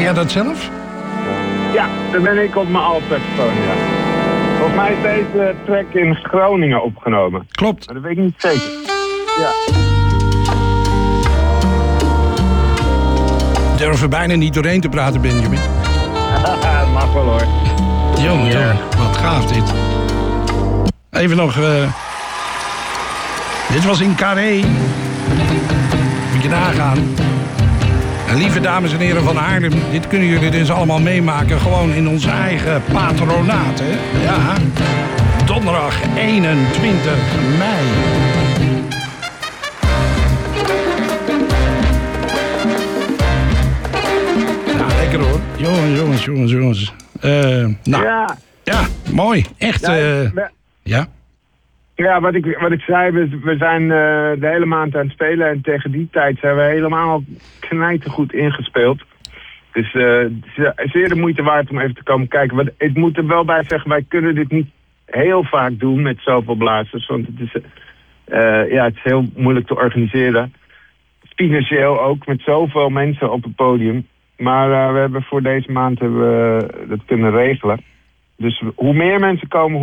jij dat zelf? Ja, daar ben ik op mijn Alpsaxofoon, ja. Volgens mij is deze track in Groningen opgenomen. Klopt. Maar dat weet ik niet zeker. Ja. Ik durf er bijna niet doorheen te praten, Benjamin. Mag wel hoor. Jongen, wat gaaf dit. Even nog... Dit was in Carré. Moet je nagaan. En lieve dames en heren van Haarlem, dit kunnen jullie dus allemaal meemaken. Gewoon in ons eigen patronaat, hè? Ja. Donderdag 21 mei. Ja, lekker hoor. Jongens. Nou, ja, mooi. Echt, ja. Ja, wat ik zei, we zijn de hele maand aan het spelen en tegen die tijd zijn we helemaal knijtergoed ingespeeld. Dus het is zeer de moeite waard om even te komen kijken. Ik moet er wel bij zeggen, wij kunnen dit niet heel vaak doen met zoveel blazers, want het is heel moeilijk te organiseren. Financieel ook, met zoveel mensen op het podium. Maar we hebben voor deze maand dat kunnen regelen. Dus hoe meer mensen komen,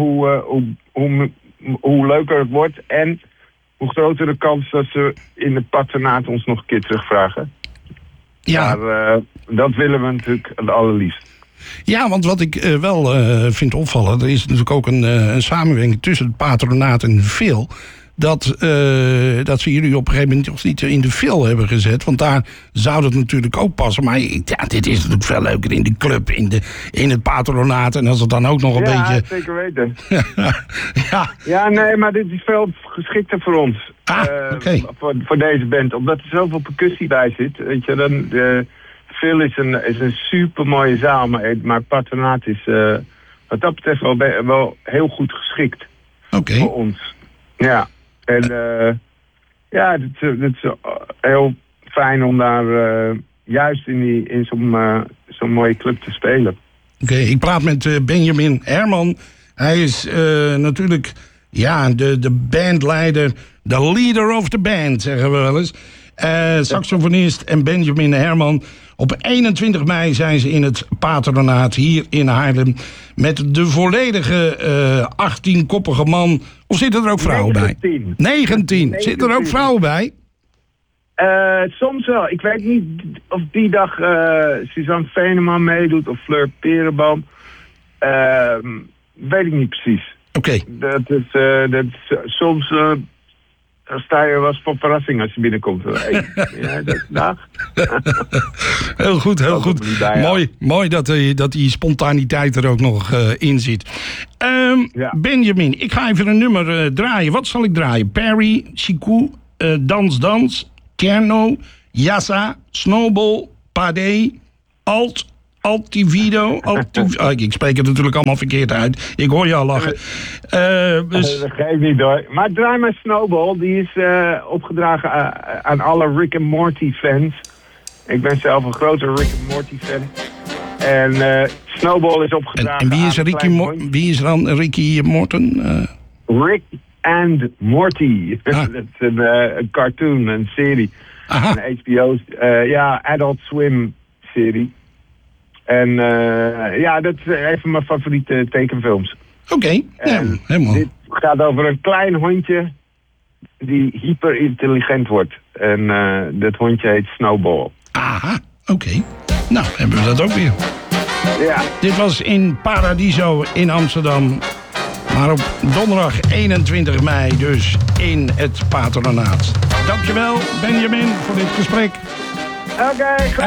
hoe leuker het wordt en hoe groter de kans dat ze in het patronaat ons nog een keer terugvragen. Ja. Maar dat willen we natuurlijk het allerliefst. Ja, want wat ik wel vind opvallen, er is natuurlijk ook een samenwerking tussen het patronaat en Phil. Dat ze jullie op een gegeven moment nog niet in de Phil hebben gezet. Want daar zou dat natuurlijk ook passen. Maar ja, dit is natuurlijk veel leuker in de club, in het patronaat. En als het dan ook nog een beetje... Ja, zeker weten. Ja, nee, maar dit is veel geschikter voor ons. Oké. Voor deze band. Omdat er zoveel percussie bij zit. Weet je, Phil is een super mooie zaal. Maar het patronaat is wat dat betreft wel heel goed geschikt. Voor ons. Ja. En het is heel fijn om daar juist in zo'n mooie club te spelen. Oké, ik praat met Benjamin Herman. Hij is natuurlijk de bandleider, de leader of the band, zeggen we wel eens. Saxofonist en Benjamin Herman. Op 21 mei zijn ze in het patronaat hier in Haarlem met de volledige 18-koppige man. Of zitten er ook vrouwen 19. bij? 19. Zitten er ook vrouwen bij? Soms wel. Ik weet niet of die dag Suzanne Veneman meedoet of Fleur Perenboom. Weet ik niet precies. Oké. Dat is soms... Dan sta je wel eens voor verrassing als je binnenkomt. Dag. Heel goed. Mooi dat die spontaniteit er ook nog in zit. Benjamin, ik ga even een nummer draaien. Wat zal ik draaien? Perry, Chicou, Dans, Tierno, Yassa, Snowball, Padé, Altivido. Ik spreek het natuurlijk allemaal verkeerd uit. Ik hoor je al lachen. Dat geeft niet hoor. Maar draai maar Snowball. Die is opgedragen aan alle Rick and Morty fans. Ik ben zelf een grote Rick and Morty fan. En Snowball is opgedragen en wie is dan Ricky Morton? Rick and Morty. Dat is een cartoon, een serie. Aha. Een HBO, Adult Swim serie. En dat is een van mijn favoriete tekenfilms. Oké, helemaal. Dit gaat over een klein hondje die hyper intelligent wordt. En dat hondje heet Snowball. Aha, oké. Nou, hebben we dat ook weer. Ja. Dit was in Paradiso in Amsterdam. Maar op donderdag 21 mei dus in het patronaat. Dankjewel, Benjamin, voor dit gesprek. Oké,